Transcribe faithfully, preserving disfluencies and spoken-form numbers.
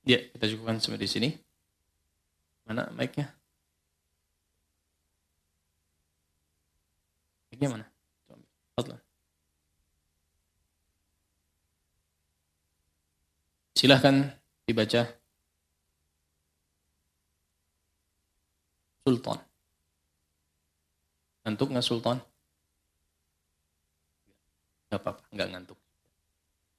Ya, kita cukupkan sampai di sini. Mana mic-nya? Mic-nya mana? Coba. Silahkan dibaca. Sultan. Ngantuk nggak Sultan? Nggak apa-apa, nggak ngantuk.